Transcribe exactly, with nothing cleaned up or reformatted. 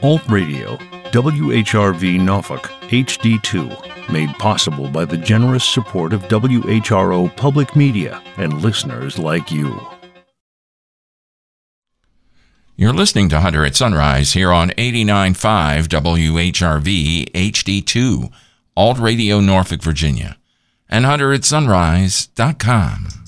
Alt Radio, W H R V Norfolk, H D two, made possible by the generous support of W H R O Public Media and listeners like you. You're listening to Hunter at Sunrise here on eighty-nine point five W H R V H D two, Alt Radio Norfolk, Virginia, and hunter at sunrise dot com.